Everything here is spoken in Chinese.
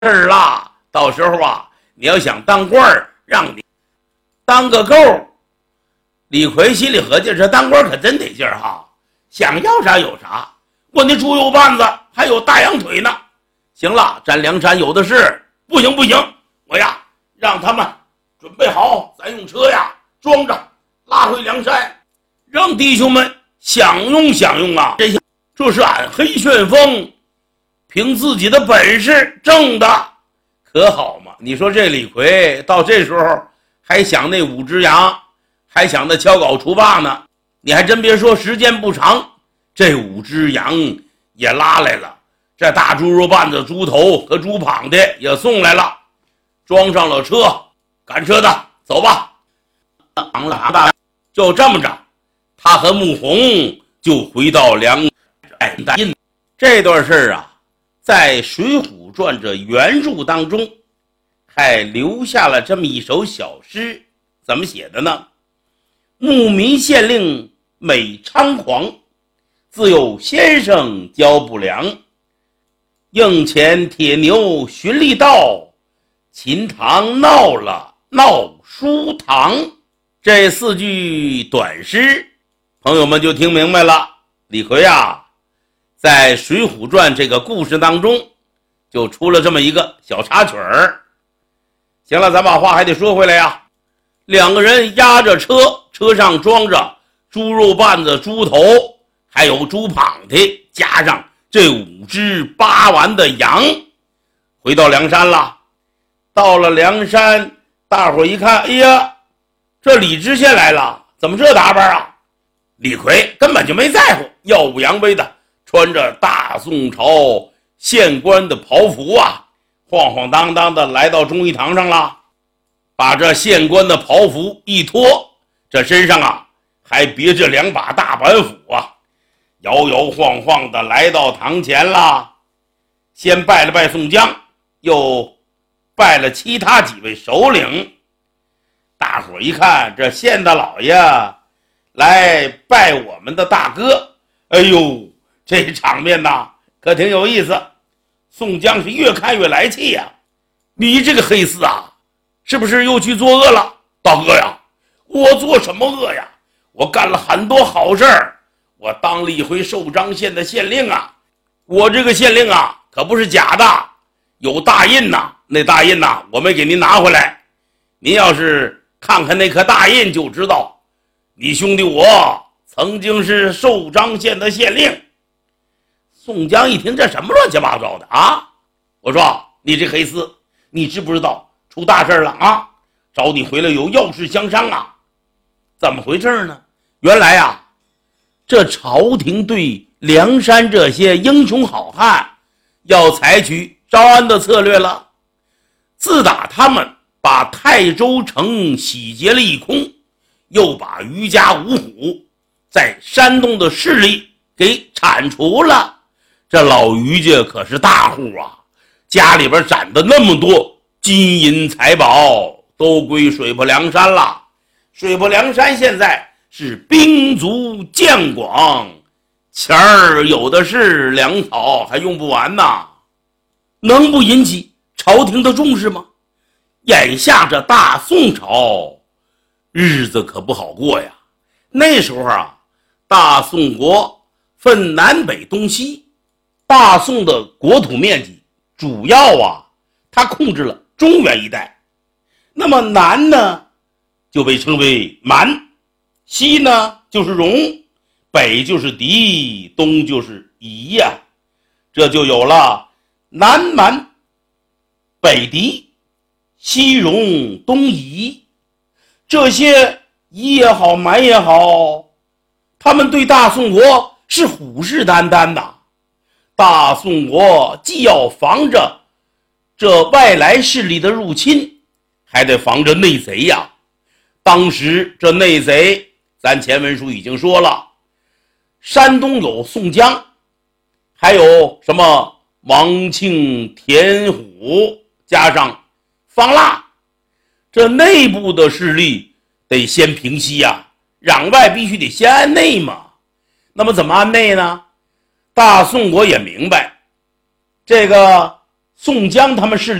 儿啦。到时候啊，你要想当官儿，让你当个够。李逵心里合计，这当官可真得劲儿哈，想要啥有啥。我那猪肉拌子还有大羊腿呢。行了，占梁山有的是。不行，我呀让他们准备好，咱用车呀装着拉回梁山，让弟兄们享用啊！这是俺黑旋风凭自己的本事挣的，可好嘛？你说这李逵到这时候还想那5只羊，还想那敲镐除霸呢。你还真别说，时间不长，这5只羊也拉来了，这大猪肉拌子、猪头和猪膀的也送来了，装上了车，赶车的走吧。就这么着，他和穆弘就回到梁山。这段事儿啊，在《水浒传》这原著当中还留下了这么一首小诗，怎么写的呢？牧民县令美猖狂，自有先生教不良。应前铁牛寻力道，秦唐闹了闹书堂。这4句短诗，朋友们就听明白了。李逵啊，在《水浒传》这个故事当中，就出了这么一个小插曲儿。行了，咱把话还得说回来呀。2个人押着车，车上装着猪肉拌子、猪头，还有猪膀的，加上这5只扒完的羊，回到梁山了。到了梁山，大伙一看，哎呀，这李知县来了，怎么这打扮啊？李逵根本就没在乎，耀武扬威的穿着大宋朝县官的袍服啊，晃晃荡荡的来到忠义堂上了，把这县官的袍服一脱，这身上啊还别着2把大板斧啊，摇摇晃晃的来到堂前了。先拜了拜宋江，又拜了其他几位首领。大伙一看，这县大老爷来拜我们的大哥，哎呦，这场面呐可挺有意思。宋江是越看越来气呀，你这个黑厮啊，是不是又去作恶了？大哥呀，我做什么恶呀？我干了很多好事儿，我当了一回寿张县的县令啊，我这个县令啊可不是假的，有大印呐，那大印呐我没给您拿回来，您要是看看那颗大印就知道，你兄弟我曾经是寿张县的县令。宋江一听，这什么乱七八糟的啊？我说你这黑厮，你知不知道出大事了啊？找你回来有要事相商啊？怎么回事呢？原来啊，这朝廷对梁山这些英雄好汉要采取招安的策略了。自打他们把泰州城洗劫了一空，又把于家五虎在山东的势力给铲除了。这老于家可是大户啊，家里边攒的那么多金银财宝都归水泊梁山了。水泊梁山现在是兵足将广，钱儿有的是，粮草还用不完呐，能不引起朝廷的重视吗？眼下这大宋朝日子可不好过呀。那时候啊，大宋国分南北东西，大宋的国土面积主要啊，它控制了中原一带。那么南呢就被称为蛮，西呢就是戎，北就是狄，东就是夷呀，这就有了南蛮、北狄、西戎、东夷。这些夷也好，蛮也好，他们对大宋国是虎视眈眈的。大宋国既要防着这外来势力的入侵，还得防着内贼呀。当时这内贼，咱前文书已经说了，山东有宋江，还有什么王庆、田虎，加上方腊，这内部的势力得先平息呀，攘外必须得先安内嘛。那么怎么安内呢？大宋国也明白，这个宋江他们势力